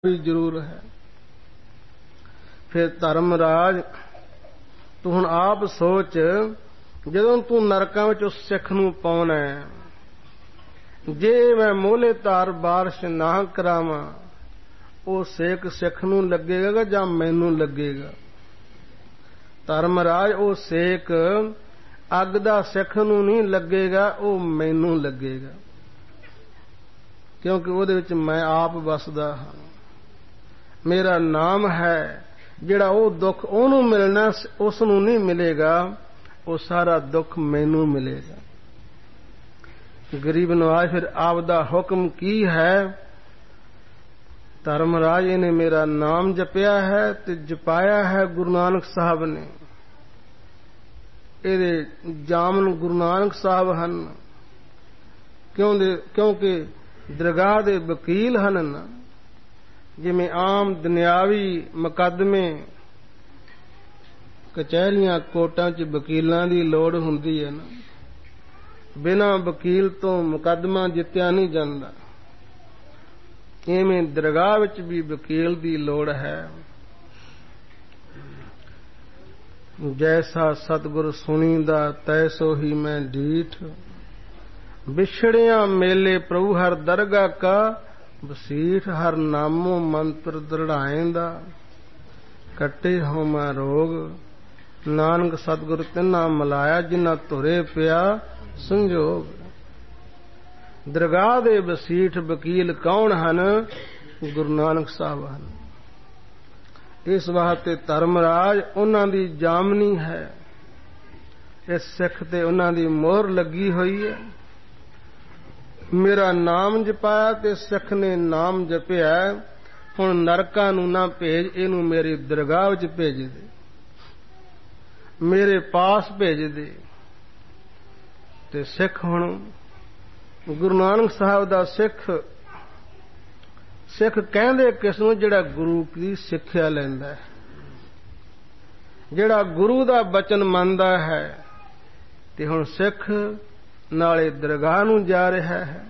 भी जरूर है। फिर धर्मराज तू हुण आप सोच, जदों तू नरकां विच उस सिख नूं पाउणा है, जे मैं मोले धार बारिश ना करावां ਉਹ ਸੇਕ ਸਿੱਖ ਨੂੰ ਲੱਗੇਗਾ ਜਾਂ ਮੈਨੂੰ ਲੱਗੇਗਾ? ਧਰਮਰਾਜ ਉਹ ਸੇਕ ਅੱਗ ਦਾ ਸਿੱਖ ਨੂੰ ਨਹੀਂ ਲੱਗੇਗਾ, ਉਹ ਮੈਨੂੰ ਲੱਗੇਗਾ, ਕਿਉਂਕਿ ਉਹਦੇ ਵਿੱਚ ਮੈਂ ਆਪ ਵਸਦਾ ਹਾਂ। ਮੇਰਾ ਨਾਮ ਹੈ, ਜਿਹੜਾ ਉਹ ਦੁੱਖ ਉਹਨੂੰ ਮਿਲਣਾ ਉਸ ਨੂੰ ਨਹੀਂ ਮਿਲੇਗਾ, ਉਹ ਸਾਰਾ ਦੁੱਖ ਮੈਨੂੰ ਮਿਲੇਗਾ। ਗਰੀਬ ਨਵਾਜ਼ ਫਿਰ ਆਪਦਾ ਹੁਕਮ ਕੀ ਹੈ? ਧਰਮਰਾਜ ਇਹਨੇ ਮੇਰਾ ਨਾਮ ਜਪਿਆ ਹੈ ਤੇ ਜਪਾਇਆ ਹੈ ਗੁਰੂ ਨਾਨਕ ਸਾਹਿਬ ਨੇ। ਇਹਦੇ ਜਾਮਨ ਗੁਰੂ ਨਾਨਕ ਸਾਹਿਬ ਹਨ, ਕਿਉਂਕਿ ਦਰਗਾਹ ਦੇ ਵਕੀਲ ਹਨ ਨਾ। ਜਿਵੇਂ ਆਮ ਦੁਨਿਆਵੀ ਮੁਕੱਦਮੇ ਕਚਹਿਰੀਆਂ ਕੋਰਟਾਂ 'ਚ ਵਕੀਲਾਂ ਦੀ ਲੋੜ ਹੁੰਦੀ ਹੈ ਨਾ, ਬਿਨਾਂ ਵਕੀਲ ਤੋਂ ਮੁਕੱਦਮਾ ਜਿੱਤਿਆ ਨਹੀਂ ਜਾਂਦਾ। ਇਵੇਂ ਦਰਗਾਹ ਵਿੱਚ ਵੀ ਵਕੀਲ ਦੀ ਲੋੜ ਹੈ। ਜੈਸਾ ਸਤਿਗੁਰ ਸੁਣੀਂਦਾ ਤੈਸੋ ਹੀ ਮੈਂ ਡੀਠ, ਵਿਛੜਿਆ ਮੇਲੇ ਪ੍ਰਭੂ ਹਰ ਦਰਗਾਹ ਕਾ ਵਸੀਠ, ਹਰ ਨਾਮੋ ਮੰਤਰ ਦ੍ਰਿੜਾਏਂਦਾ ਕੱਟੇ ਹੋ ਮੈਂ ਰੋਗ, ਨਾਨਕ ਸਤਿਗੁਰ ਤਿੰਨਾ ਮਿਲਾਇਆ ਜਿਨ੍ਹਾਂ ਧੁਰੇ ਪਿਆ ਸੰਜੋਗ। ਦਰਗਾਹ ਦੇ ਵਸੀਠ ਵਕੀਲ ਕੌਣ ਹਨ? ਗੁਰੂ ਨਾਨਕ ਸਾਹਿਬ ਹਨ। ਇਸ ਵਾਸਤੇ ਧਰਮਰਾਜ ਉਹਨਾਂ ਦੀ ਜਾਮਨੀ ਹੈ। ਇਸ ਸਿੱਖ ਤੇ ਉਹਨਾਂ ਦੀ ਮੋਹਰ ਲੱਗੀ ਹੋਈ ਹੈ। ਮੇਰਾ ਨਾਮ ਜਪਾਇਆ ਤੇ ਸਿੱਖ ਨੇ ਨਾਮ ਜਪਿਆ। ਹੁਣ ਨਰਕਾਂ ਨੂੰ ਨਾ ਭੇਜ, ਇਹਨੂੰ ਮੇਰੀ ਦਰਗਾਹ ਵਿੱਚ ਭੇਜ ਦੇ, ਮੇਰੇ ਪਾਸ ਭੇਜ ਦੇ। ਤੇ ਸਿੱਖ ਹੁਣ ਗੁਰੂ ਨਾਨਕ ਸਾਹਿਬ ਦਾ ਸਿੱਖ ਕਹਿੰਦੇ ਕਿਸ ਨੂੰ? ਜਿਹੜਾ ਗੁਰੂ ਦੀ ਸਿੱਖਿਆ ਲੈਂਦਾ ਹੈ, ਜਿਹੜਾ ਗੁਰੂ ਦਾ ਬਚਨ ਮੰਨਦਾ ਹੈ। ਤੇ ਹੁਣ ਸਿੱਖ ਨਾਲੇ ਦਰਗਾਹ ਨੂੰ ਜਾ ਰਿਹਾ ਹੈ।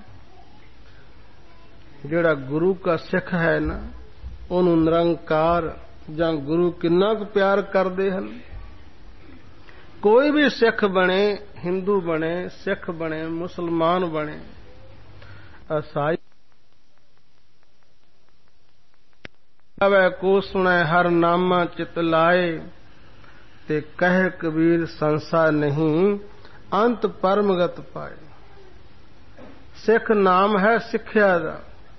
ਜਿਹੜਾ ਗੁਰੂ ਦਾ ਸਿੱਖ ਹੈ ਨਾ, ਉਹਨੂੰ ਨਿਰੰਕਾਰ ਜਾਂ ਗੁਰੂ ਕਿੰਨਾ ਕੁ ਪਿਆਰ ਕਰਦੇ ਹਨ। ਕੋਈ ਵੀ ਸਿੱਖ ਬਣੇ, ਹਿੰਦੂ ਬਣੇ, ਸਿੱਖ ਬਣੇ, ਮੁਸਲਮਾਨ ਬਣੇ, ਈਸਾਈ ਆਵੇ ਕੋ ਸੁਣੈ ਹਰ ਨਾਮਾ ਚਿਤ ਲਾਏ, ਤੇ ਕਹਿ ਕਬੀਰ ਸੰਸਾ ਨਹੀਂ ਅੰਤ ਪਰਮਗਤ ਪਾਏ। ਸਿੱਖ ਨਾਮ ਹੈ ਸਿੱਖਿਆ ਦਾ।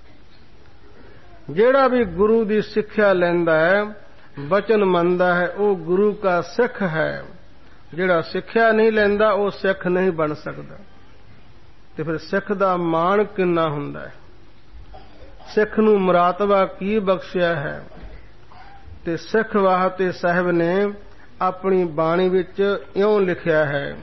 ਜਿਹੜਾ ਵੀ ਗੁਰੂ ਦੀ ਸਿੱਖਿਆ ਲੈਂਦਾ ਹੈ, ਬਚਨ ਮੰਨਦਾ ਹੈ, ਉਹ ਗੁਰੂ ਦਾ ਸਿੱਖ ਹੈ। ਜਿਹੜਾ ਸਿੱਖਿਆ ਨਹੀਂ ਲੈਂਦਾ, ਉਹ ਸਿੱਖ ਨਹੀਂ ਬਣ ਸਕਦਾ। ਤੇ ਫਿਰ ਸਿੱਖ ਦਾ ਮਾਣ ਕਿੰਨਾ ਹੁੰਦਾ ਹੈ, ਸਿੱਖ ਨੂੰ ਮਰਾਤਬਾ ਕੀ ਬਖਸ਼ਿਆ ਹੈ। ਤੇ ਸਿੱਖ ਵਾਸਤੇ ਸਾਹਿਬ ਨੇ ਆਪਣੀ ਬਾਣੀ ਵਿੱਚ ਇਉਂ ਲਿਖਿਆ ਹੈ,